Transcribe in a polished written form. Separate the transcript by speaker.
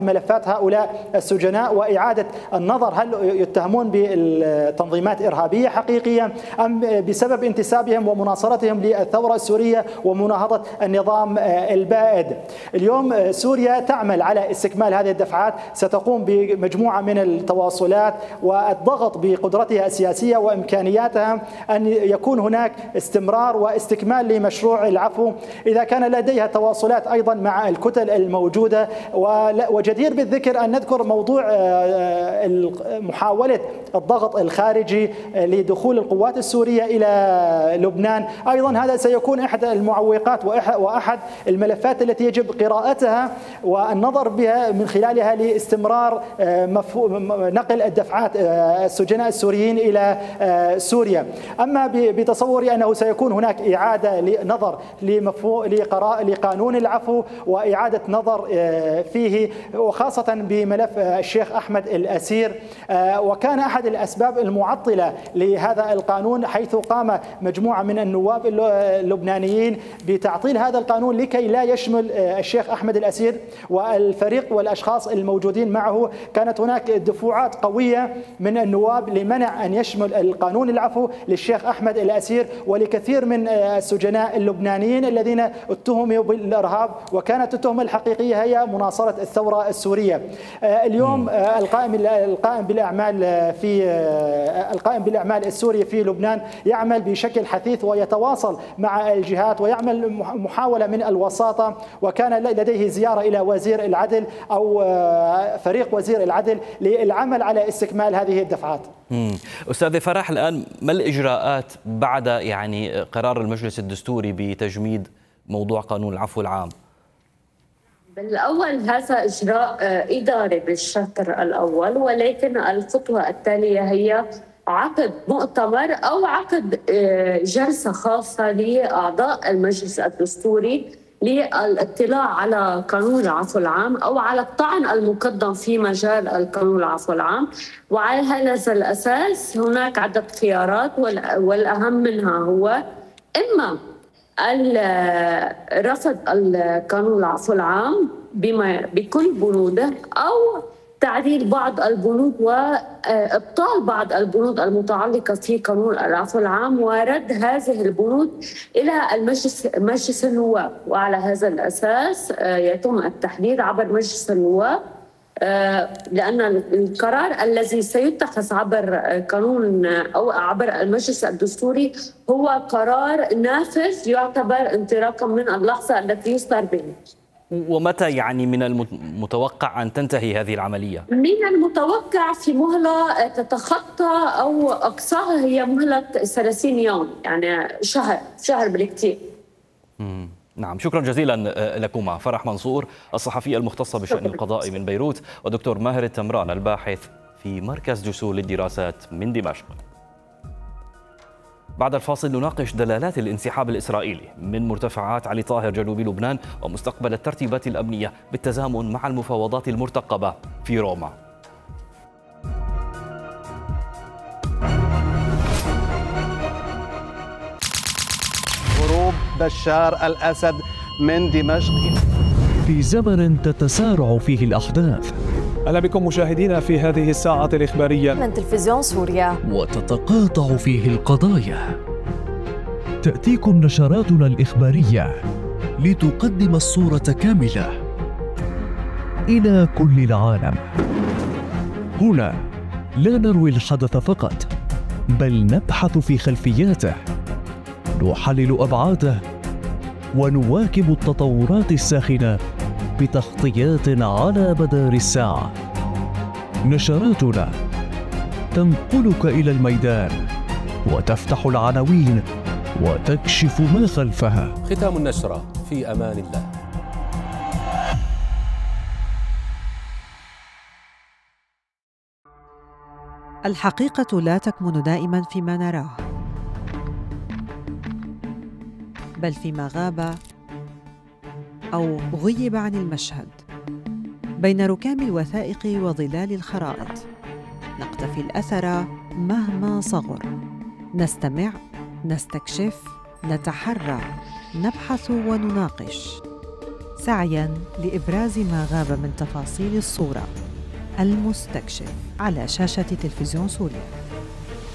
Speaker 1: ملفات هؤلاء السجناء وإعادة النظر هل يتهمون بتنظيمات إرهابية حقيقية أم بسبب انتسابهم ومناصرتهم للثورة السورية ومناهضة النظام البائد. اليوم سوريا تعمل على استكمال هذه الدفعات، ستقوم بمجموعة من التواصلات والضغط بقدرتها السياسية وإمكانياتها أن يكون هناك استمرار واستكمال لمشروع العفو، إذا كان لديها تواصلات أيضا مع الكتل الموجودة. وجدير بالذكر أن نذكر موضوع محاولة الضغط الخارجي لدخول القوات السورية إلى لبنان، أيضا هذا سيكون أحد المعوقات وأحد الملفات التي يجب قراءتها والنظر بها من خلالها لاستمرار نقل الدفعات السجناء السوريين إلى سوريا. أما بتصوري أنه سيكون هناك إعادة نظر لقانون العفو وإعادة نظر فيه، وخاصة بملف الشيخ أحمد الأسير، وكان أحد الأسباب المعطلة لهذا القانون حيث قام مجموعة من النواب اللبنانيين بتعطيل هذا القانون لكي لا يشمل الشيخ أحمد الأسير والفريق والأشخاص الموجودين معه. كانت هناك دفوعات قوية من النواب لمنع أن يشمل القانون العفو للشيخ أحمد الأسير ولكثير من السجناء اللبنانيين الذين اتهموا بالإرهاب، وكانت التهمة الحقيقية هي مناصرة الثورة السورية. اليوم القائم بالأعمال السوري في لبنان يعمل بشكل حثيث ويتواصل مع الجهات ويعمل محاولة من الوساطة، وكان لديه زيارة إلى وزير العدل أو فريق وزير العدل للعمل على استكمال هذه الدفعات.
Speaker 2: أستاذ فرح، الآن ما الإجراءات بعد قرار المجلس الدستوري بتجميد موضوع قانون العفو العام؟
Speaker 3: بالأول هذا إجراء إداري بالشطر الأول، ولكن الخطوة التالية هي عقد مؤتمر أو عقد جلسة خاصة لأعضاء المجلس الدستوري للاطلاع على قانون العفو العام أو على الطعن المقدم في مجال القانون العفو العام. وعلى هذا الأساس هناك عدة خيارات، والأهم منها هو إما رفض القانون العفو العام بكل بنوده، أو تعديل بعض البنود وإبطال بعض البنود المتعلقة في قانون العفو العام ورد هذه البنود إلى مجلس النواب. وعلى هذا الأساس يتم التحديد عبر مجلس النواب، لأن القرار الذي سيتخذ عبر قانون أو عبر المجلس الدستوري هو قرار نافذ يعتبر انطلاقا من اللحظة التي يصدر به.
Speaker 2: ومتى من المتوقع أن تنتهي هذه العملية؟
Speaker 3: من المتوقع في مهلة تتخطى أو أقصاها هي مهلة 30 يوم، يعني شهر بالكثير.
Speaker 2: نعم، شكرا جزيلا لكما فرح منصور الصحفية المختصة بالشأن القضائي من بيروت، ودكتور ماهر التمران الباحث في مركز جسور للدراسات من دمشق. بعد الفاصل نناقش دلالات الانسحاب الإسرائيلي من مرتفعات علي طاهر جنوب لبنان ومستقبل الترتيبات الأمنية بالتزامن مع المفاوضات المرتقبة في روما.
Speaker 4: هروب بشار الأسد من دمشق
Speaker 5: في زمن تتسارع فيه الأحداث.
Speaker 6: أهلا بكم مشاهدينا في هذه الساعة الإخبارية
Speaker 7: من تلفزيون سوريا،
Speaker 5: وتتقاطع فيه القضايا. تأتيكم نشراتنا الإخبارية لتقدم الصورة كاملة إلى كل العالم. هنا لا نروي الحدث فقط، بل نبحث في خلفياته، نحلل أبعاده، ونواكب التطورات الساخنة بتغطيات على مدار الساعة. نشراتنا تنقلك إلى الميدان وتفتح العناوين وتكشف ما خلفها.
Speaker 8: ختام النشرة، في أمان الله.
Speaker 9: الحقيقة لا تكمن دائما فيما نراه، بل فيما غاب أو غيب عن المشهد. بين ركام الوثائق وظلال الخرائط نقتفي الأثر مهما صغر، نستمع، نستكشف، نتحرى، نبحث ونناقش. سعياً لإبراز ما غاب من تفاصيل الصورة. المستكشف على شاشة تلفزيون سوريا.